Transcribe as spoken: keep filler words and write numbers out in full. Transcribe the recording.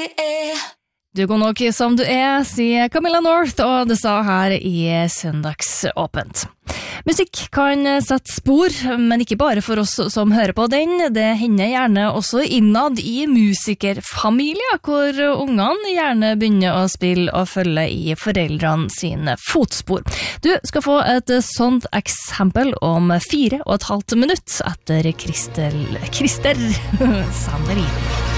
Du går nok som du er, sier Camilla North, og det sa her i Søndagsåpent. Musikk kan sette spor, men ikke bare for oss som hører på den. Det hender gjerne også innad i musikerfamilier, hvor ungene gjerne begynner å spille og følge i foreldrene sine fotspor. Du skal få et sånt eksempel om fire og et halvt minutt etter Christer, Christer Sandelin.